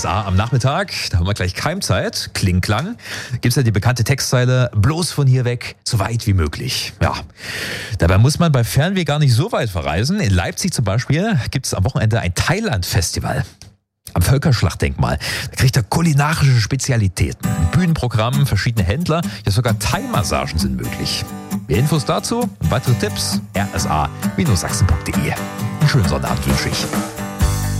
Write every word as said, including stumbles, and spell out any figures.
S A am Nachmittag, da haben wir gleich Keimzeit, Klingklang, gibt es ja die bekannte Textzeile, bloß von hier weg, so weit wie möglich. Ja, dabei muss man bei Fernweh gar nicht so weit verreisen. In Leipzig zum Beispiel gibt es am Wochenende ein Thailand-Festival. Am Völkerschlachtdenkmal. Da kriegt er kulinarische Spezialitäten. Ein Bühnenprogramm, verschiedene Händler, ja sogar Thai-Massagen sind möglich. Mehr Infos dazu und weitere Tipps r s a Bindestrich sachsen punkt d e. Einen schönen Sonnabend wünsche ich.